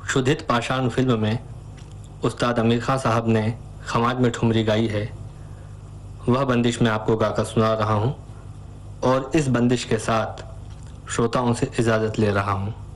क्षुधित पाषाण फिल्म में उस्ताद आमिर खान साहब ने खमाज में ठुमरी गाई है, वह बंदिश मैं आपको गाकर सुना रहा हूँ और इस बंदिश के साथ श्रोताओं से इजाज़त ले रहा हूँ।